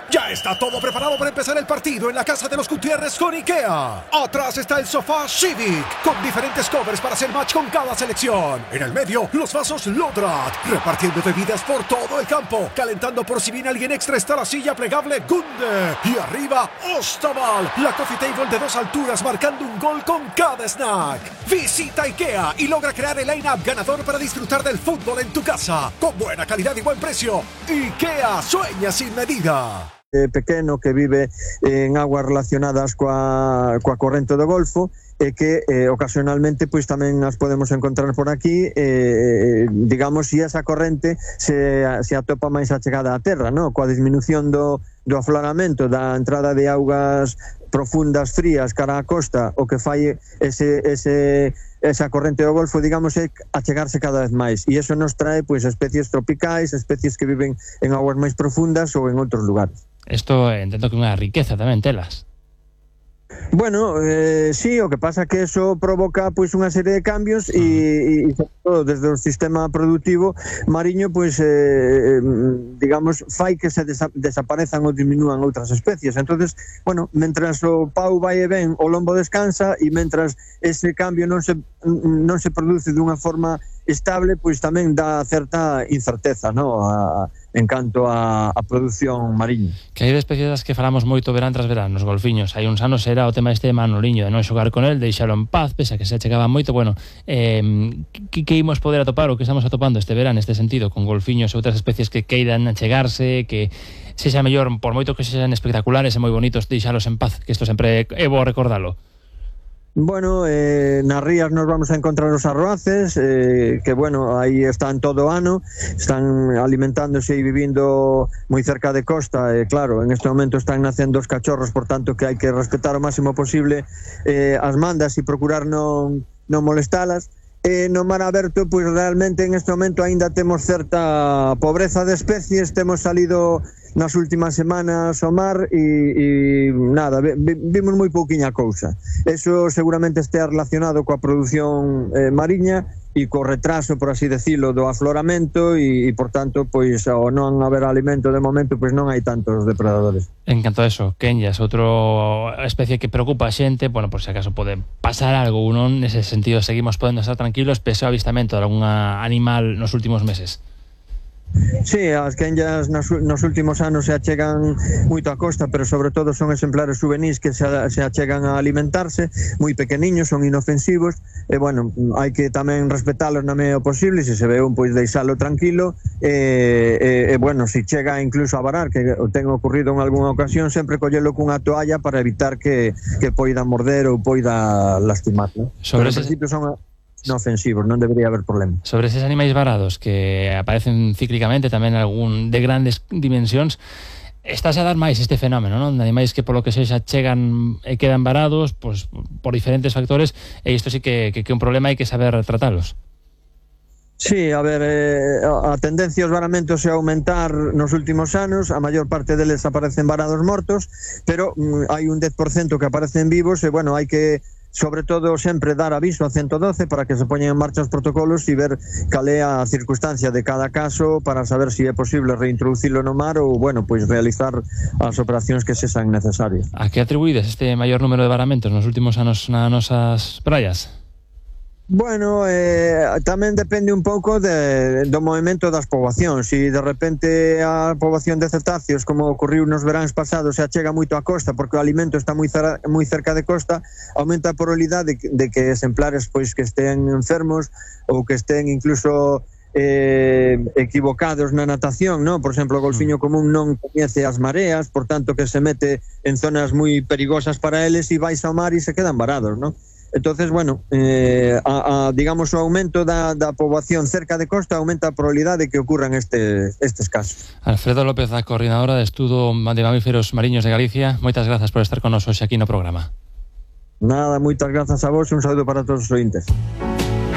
Ya está todo preparado para empezar el partido en la casa de los Gutiérrez con IKEA. Atrás está el sofá Civic, con diferentes covers para hacer match con cada selección. En el medio, los vasos Lodrat, repartiendo bebidas por todo el campo. Calentando por si viene alguien extra está la silla plegable Gunde. Y arriba, Ostaval, la coffee table de 2 alturas marcando un gol con cada snack. Visita IKEA y logra crear el line-up ganador para disfrutar del fútbol en tu casa. Con buena calidad y buen precio. IKEA, sueña sin medida. Pequeno que vive en aguas relacionadas coa corrente do Golfo e que ocasionalmente pois tamén as podemos encontrar por aquí, digamos, se esa corrente se atopa máis achegada á terra, no? Coa disminución do afloramento da entrada de augas profundas frías cara á costa, o que fai esa corrente do Golfo, digamos, é achegarse cada vez máis, e iso nos trae pois especies tropicais, especies que viven en aguas máis profundas ou en outros lugares. Isto entendo que é unha riqueza tamén telas. Bueno, sí, o que pasa que eso provoca pois unha serie de cambios e sobre todo desde o sistema productivo mariño, pois digamos, fai que se desaparezan ou diminúan outras especies. Entonces, bueno, mentras o pau vai e ven, o lombo descansa, e mentras ese cambio non se produce dunha forma estable, pois tamén dá certa incerteza, no? En canto a produción mariña. Que hai de especies das que falamos moito verán tras verán, nos golfiños. Hai uns anos era o tema este de Manoliño, de non xogar con el, deixalo en paz, pese a que se achegaba moito. Bueno, que imos poder atopar, o que estamos atopando este verán neste sentido, con golfiños e outras especies que queiran achegarse, que sexa mellor, por moito que sexan espectaculares e moi bonitos, deixalos en paz, que isto sempre é bo recordalo. Bueno, nas rías nos vamos a encontrar os arroaces, que bueno, aí están todo o ano, están alimentándose e vivindo moi cerca de costa, claro, en este momento están nacendo os cachorros, por tanto que hai que respetar o máximo posible as mandas e procurar non molestalas. No mar aberto, pois realmente en este momento aínda temos certa pobreza de especies, temos salido nas últimas semanas ao mar e nada, vimos moi pouquiña cousa. Eso seguramente estea relacionado coa produción mariña e co retraso, por así decirlo, do afloramento e por tanto, pois, ao non haber alimento de momento, pois non hai tantos depredadores. En canto a eso, Kenyas, outra especie que preocupa a xente, bueno, por se acaso pode pasar algo, non? Nese sentido, seguimos podendo estar tranquilos pese ao avistamento de algún animal nos últimos meses. Sí, as quenllas nos últimos anos se achegan moito a costa, pero sobre todo son exemplares juvenís que se achegan a alimentarse, moi pequeniños, son inofensivos, e bueno, hai que tamén respetalos na medida posible, se ve un, pois deixalo tranquilo, e bueno, se chega incluso a varar, que ten ocurrido en algunha ocasión, sempre collelo cunha toalla para evitar que poida morder ou poida lastimar, ¿no? Pero en principio son inofensivos, non debería haber problema. Sobre eses animais varados que aparecen cíclicamente, tamén algún de grandes dimensións, estáse a dar máis este fenómeno, non? De animais que polo que sexa chegan e quedan varados, pois, por diferentes factores, e isto sí que é un problema, hai que saber tratalos. Sí, a ver, a tendencia aos varamentos é aumentar nos últimos anos, a maior parte deles aparecen varados mortos, pero hai un 10% que aparecen vivos, e bueno, hai que sobre todo sempre dar aviso a 112 para que se poñen en marcha os protocolos e ver cal é a circunstancia de cada caso para saber se é posible reintroducilo no mar ou, bueno, pois realizar as operacións que sexan necesarias. A que atribuídes este maior número de varamentos nos últimos anos nas nosas praias? Bueno, tamén depende un pouco do movimento das poboacións. Se de repente a poboación de cetáceos, como ocurriu nos veráns pasados, se achega moito á costa porque o alimento está moi cerca de costa, aumenta a probabilidade de que exemplares pois que estén enfermos ou que estén incluso equivocados na natación, ¿no? Por exemplo, o golfiño común non coñece as mareas, por tanto que se mete en zonas moi perigosas para eles e vais ao mar e se quedan varados, ¿no? Entonces, bueno, digamos, o aumento da poboación cerca de costa aumenta a probabilidade de que ocurran estes casos. Alfredo López, a coordinadora de Estudo de Mamíferos Mariños de Galicia, moitas grazas por estar con nos hoxe aquí no programa. Nada, moitas grazas a vos e un saúdo para todos os ointes.